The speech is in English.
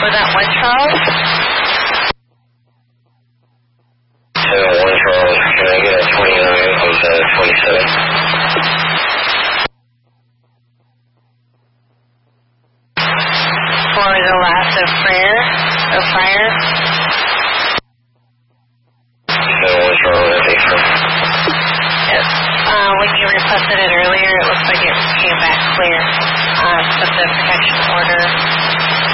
Was that 1 Charles? 1 Charles. Can I get a 29 with 27? For the last of prayer, of fire? 1 Charles, I think so. Yes. When you requested it earlier, it looks like it came back clear. But the protection order